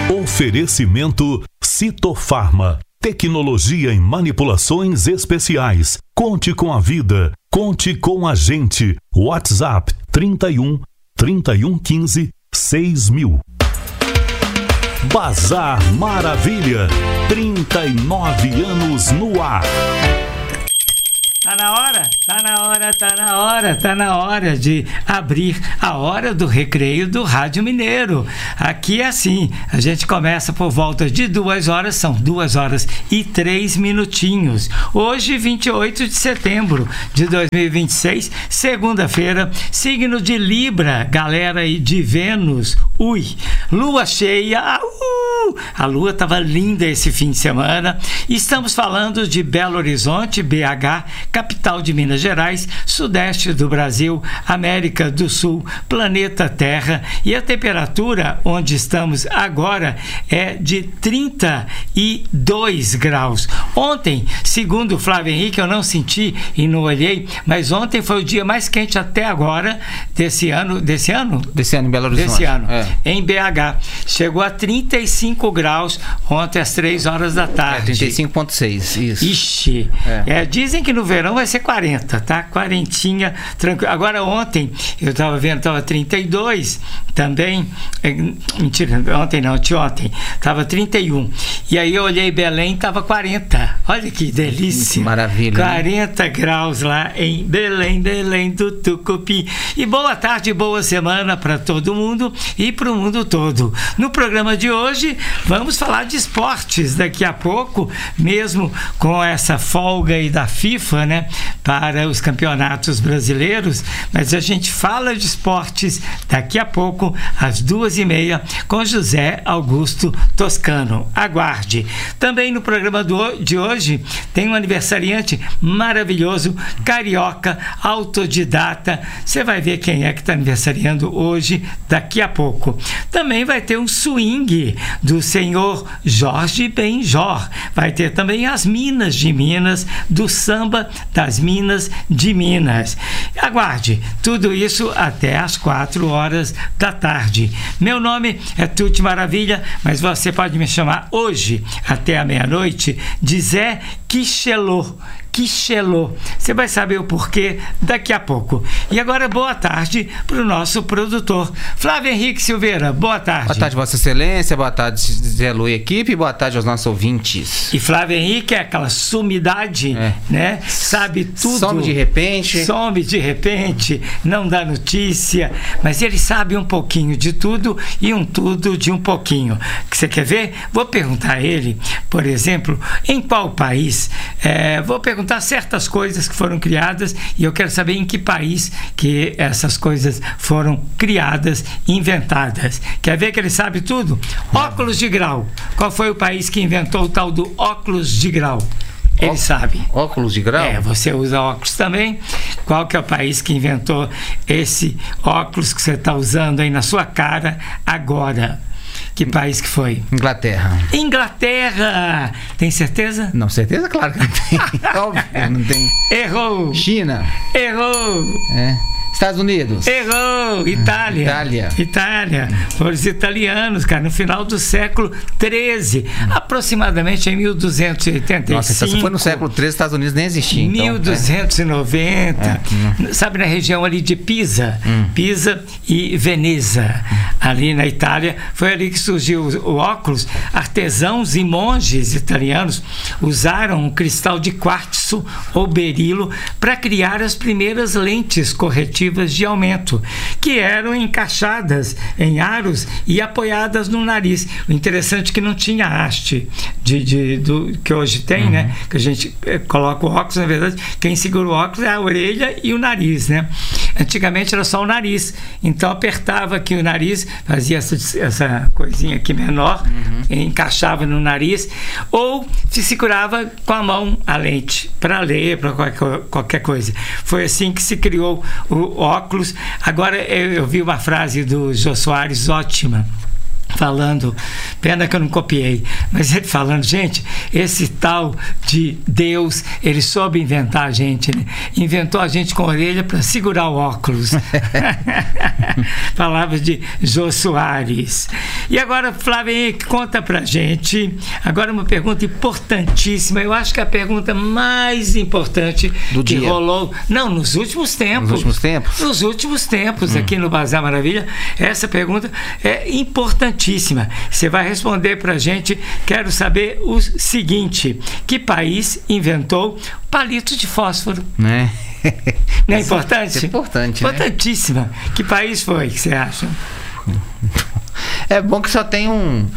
Oferecimento Citofarma. Tecnologia em manipulações especiais. Conte com a vida. Conte com a gente. WhatsApp 31 3115 6000. Bazar Maravilha. 39 anos no ar. Tá na hora de abrir a hora do recreio do Rádio Mineiro. Aqui é assim, a gente começa por volta de 2 horas, são 2 horas e 3 minutinhos. Hoje, 28 de setembro de 2026, segunda-feira, signo de Libra, galera aí de Vênus, lua cheia, a lua estava linda esse fim de semana. Estamos falando de Belo Horizonte, BH, capital de Minas Gerais, sudeste do Brasil, América do Sul, planeta Terra, e a temperatura onde estamos agora é de 32 graus. Ontem, segundo o Flávio Henrique, eu não senti e não olhei, mas ontem foi o dia mais quente até agora desse ano em Belo Horizonte. Em BH. Chegou a 35 graus ontem às 3 horas da tarde. 35,6, isso. Ixi. Dizem que no verão vai ser 40, tá? Quarentinha, tranquilo. Agora ontem, eu estava vendo, estava 32 também. Mentira, ontem não, anteontem. Estava 31. E aí eu olhei Belém, estava 40. Olha que delícia. Maravilha. 40 né? Graus lá em Belém do Tucupi. E boa tarde, boa semana para todo mundo e para o mundo todo. No programa de hoje, vamos falar de esportes daqui a pouco, mesmo com essa folga aí da FIFA, né, para os campeonatos brasileiros, mas a gente fala de esportes daqui a pouco, às 2h30, com José Augusto Toscano. Aguarde. Também no programa de hoje tem um aniversariante maravilhoso, carioca, autodidata. Você vai ver quem é que está aniversariando hoje, daqui a pouco. Também vai ter um swing do senhor Jorge Benjor. Vai ter também as Minas de Minas, do samba das Minas de Minas. Aguarde, tudo isso até às 4 horas da tarde. Meu nome é Tuti Maravilha, mas você pode me chamar hoje até a meia-noite de Zé Quixelô. Você vai saber o porquê daqui a pouco. E agora, boa tarde para o nosso produtor, Flávio Henrique Silveira. Boa tarde. Boa tarde, Vossa Excelência. Boa tarde, Zé Lu e equipe. Boa tarde aos nossos ouvintes. E Flávio Henrique é aquela sumidade, né? Sabe tudo. Some de repente, não dá notícia, mas ele sabe um pouquinho de tudo e um tudo de um pouquinho. Que você quer ver? Vou perguntar a ele, por exemplo, em qual país, vou perguntar certas coisas que foram criadas e eu quero saber em que país que essas coisas foram criadas, inventadas. Quer ver que ele sabe tudo? Óculos de grau. Qual foi o país que inventou o tal do óculos de grau? Ele sabe. Óculos de grau? Você usa óculos também. Qual que é o país que inventou esse óculos que você está usando aí na sua cara agora? Que país que foi? Inglaterra! Tem certeza? Não, certeza? Claro que não tem. Óbvio, não tem. Errou! China. Errou! Estados Unidos. Errou! Itália. Foram os italianos, cara, no final do século XIII, aproximadamente em 1285. Nossa, então se foi no século XIII, os Estados Unidos nem existiam. 1290. Sabe, na região ali de Pisa e Veneza, ali na Itália, foi ali que surgiu o óculos. Artesãos e monges italianos usaram um cristal de quartzo ou berilo para criar as primeiras lentes corretivas de aumento, que eram encaixadas em aros e apoiadas no nariz. O interessante é que não tinha haste que hoje tem, né? Que a gente coloca o óculos, na verdade, quem segura o óculos é a orelha e o nariz, né? Antigamente era só o nariz, então apertava aqui o nariz, fazia essa coisinha aqui menor, encaixava no nariz, ou se segurava com a mão a lente, para ler, para qualquer coisa. Foi assim que se criou o óculos. Agora eu vi uma frase do Jô Soares ótima, falando Pena que eu não copiei. Mas ele falando, gente, esse tal de Deus, ele soube inventar a gente, né? Inventou a gente com a orelha para segurar o óculos. Palavras de Jô Soares. E agora, Flávio Henrique, conta pra gente. Agora uma pergunta importantíssima. Eu acho que é a pergunta mais importante do que dia. Rolou. Não, nos últimos tempos. Nos últimos tempos? Nos últimos tempos, aqui no Bazar Maravilha. Essa pergunta é importantíssima. Você vai responder pra gente. Quero saber o seguinte: que país inventou palito de fósforo? Né? Não é importante? É importante, né? Importantíssima. Que país foi, que você acha? É bom que só tem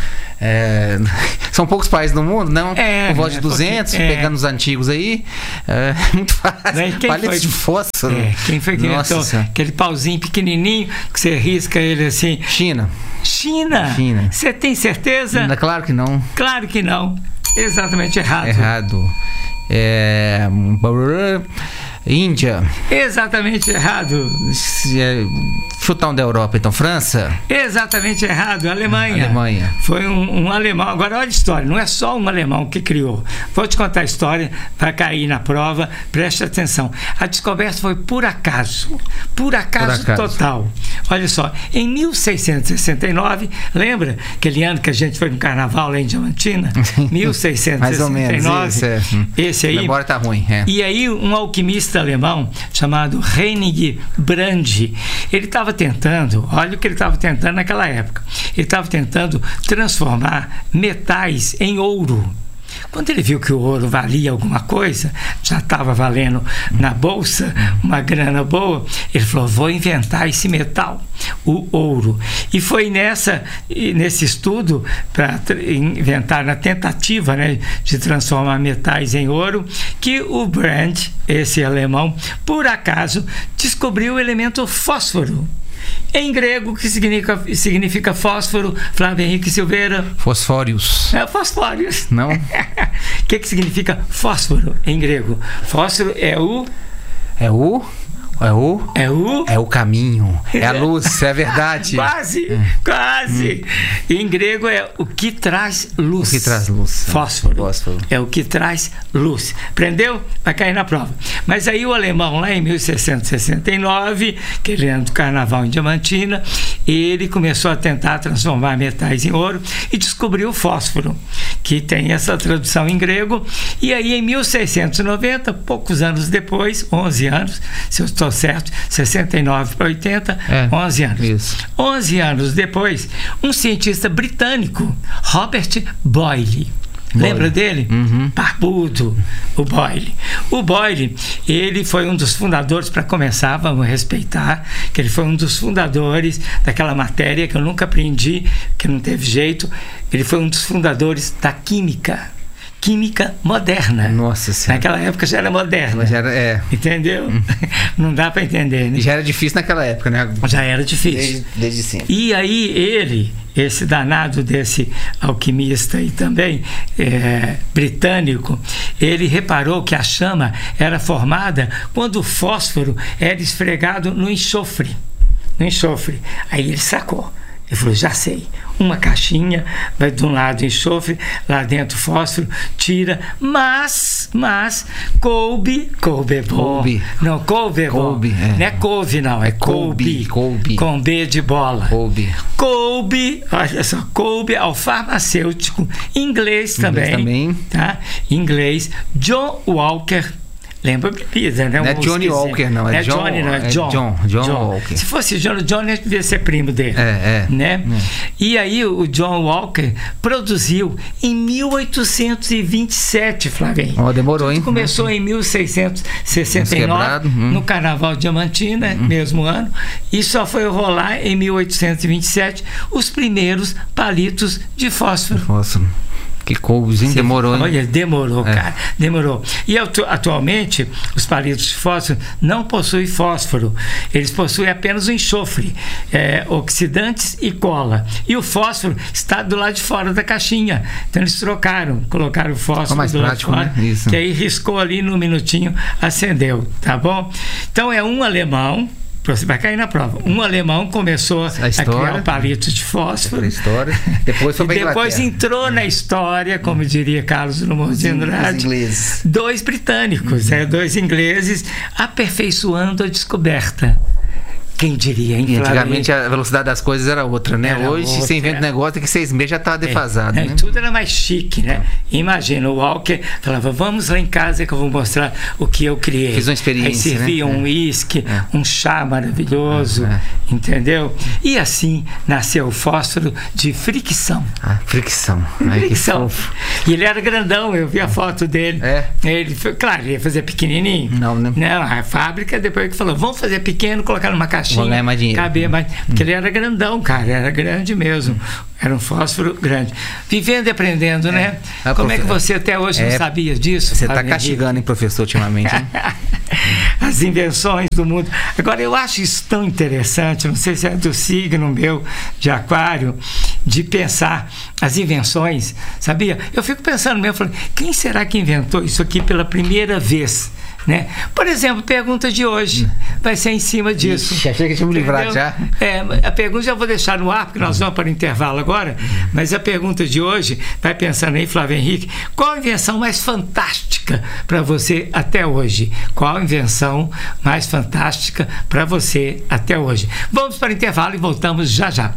são poucos países no mundo, não? Por volta de 200, pegando os antigos aí. É muito fácil. Palitos de fósforo. Quem foi que inventou aquele pauzinho pequenininho que você risca ele assim? China. Você tem certeza? Claro que não. Claro que não. Exatamente errado. Índia. Exatamente errado. Chutar um da Europa, então. França. Exatamente errado. Alemanha. Foi um alemão. Agora, olha a história. Não é só um alemão que criou. Vou te contar a história para cair na prova. Preste atenção. A descoberta foi por acaso. Por acaso total. Olha só. Em 1669, lembra aquele ano que a gente foi no carnaval lá em Diamantina? 1669. Mais ou menos. Esse aí. A memória tá ruim. E aí, um alquimista alemão chamado Heinrich Brandt, ele estava tentando, olha o que ele estava tentando naquela época, ele estava tentando transformar metais em ouro. Quando ele viu que o ouro valia alguma coisa, já estava valendo na bolsa uma grana boa, ele falou, vou inventar esse metal, o ouro. E foi nesse estudo, para inventar, na tentativa, né, de transformar metais em ouro, que o Brandt, esse alemão, por acaso, descobriu o elemento fósforo. Em grego, que significa fósforo, Flávio Henrique Silveira? Fosfórios. Fosfórios. Não? O que significa fósforo em grego? Fósforo é o caminho, é a luz, é a verdade. Quase. Em grego é o que traz luz. O que traz luz. Fósforo. É o que traz luz. Aprendeu? Vai cair na prova. Mas aí o alemão, lá em 1669, aquele ano do carnaval em Diamantina, ele começou a tentar transformar metais em ouro e descobriu o fósforo, que tem essa tradução em grego. E aí em 1690, poucos anos depois, 11 anos, se eu estou certo, 69 para 80, 11 anos. Isso. 11 anos depois, um cientista britânico, Robert Boyle. Lembra dele? Barbudo, o Boyle. O Boyle, ele foi um dos fundadores, para começar, vamos respeitar, que ele foi um dos fundadores daquela matéria que eu nunca aprendi, que não teve jeito. Ele foi um dos fundadores da química moderna. Nossa Senhora. Naquela época já era moderna. Entendeu? Não dá para entender, né? Já era difícil naquela época, né? Já era difícil. Desde sempre. E aí esse danado desse alquimista e também britânico, ele reparou que a chama era formada quando o fósforo era esfregado no enxofre. Aí ele sacou. Ele falou, já sei, uma caixinha, vai de um lado enxofre, lá dentro fósforo, tira, mas couve é bom. Couve. Não, couve é bom. Não é couve, não, é couve. Com B de bola. Couve, olha só, couve ao farmacêutico, inglês também. Tá? Inglês, John Walker. Lembra a bebida, né? Não é Johnny Walker, não. É John Walker. Se fosse John devia ser primo dele. Né? E aí o John Walker produziu em 1827, Flávio. Demorou, hein? Começou em 1669, no Carnaval de Diamantina, mesmo ano, e só foi rolar em 1827 os primeiros palitos de fósforo. Que couvezinho, demorou, hein? Olha, demorou, cara. Demorou. E atualmente, os palitos de fósforo não possuem fósforo. Eles possuem apenas o enxofre, oxidantes e cola. E o fósforo está do lado de fora da caixinha. Então eles colocaram o fósforo do lado de fora, né? Que aí riscou ali no minutinho, acendeu, tá bom? Então é um alemão, você vai cair na prova. Um alemão começou a criar um palito de fósforo. Depois foi e depois entrou na história, como diria Carlos Drummond de Andrade, dois britânicos, 2 ingleses, aperfeiçoando a descoberta. Quem diria, hein? Antigamente a velocidade das coisas era outra, né? Hoje você inventa um negócio, tem que 6 meses já tá defasado. Né? Tudo era mais chique, né? Imagina, o Walker falava, vamos lá em casa que eu vou mostrar o que eu criei. Fiz uma experiência. Aí servia um uísque, um chá maravilhoso, entendeu? E assim nasceu o fósforo de fricção. Fricção. Fricção. E ele era grandão, eu vi a foto dele. Ele, claro, ele ia fazer pequenininho. Não, a fábrica depois que falou, vamos fazer pequeno, colocar numa caixa. Vou ganhar mais dinheiro. Cabia mais. Porque ele era grandão, cara. Era grande mesmo. Era um fósforo grande. Vivendo e aprendendo, né? Como é que você até hoje não sabia disso? Você está castigando, hein, professor, ultimamente, hein? As invenções do mundo. Agora, eu acho isso tão interessante, não sei se é do signo meu de Aquário, de pensar as invenções, sabia? Eu fico pensando mesmo, falando, quem será que inventou isso aqui pela primeira vez? Né? Por exemplo, pergunta de hoje vai ser em cima disso. Ixi, achei que tinha me livrado já. A pergunta já vou deixar no ar, porque nós vamos para o intervalo agora, mas a pergunta de hoje, vai pensando aí, Flávio Henrique, qual a invenção mais fantástica para você até hoje? Qual a invenção mais fantástica para você até hoje? Vamos para o intervalo e voltamos já já.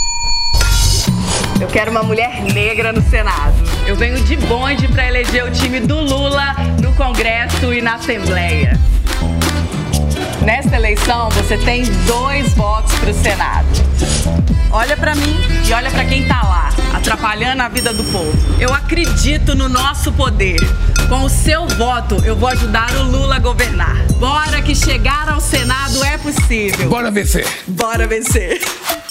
Eu quero uma mulher negra no Senado. Eu venho de bonde para eleger o time do Lula no Congresso e na Assembleia. Nesta eleição, você tem 2 votos para o Senado. Olha para mim e olha para quem tá lá, atrapalhando a vida do povo. Eu acredito no nosso poder. Com o seu voto, eu vou ajudar o Lula a governar. Bora que chegar ao Senado é possível. Bora vencer. Bora vencer.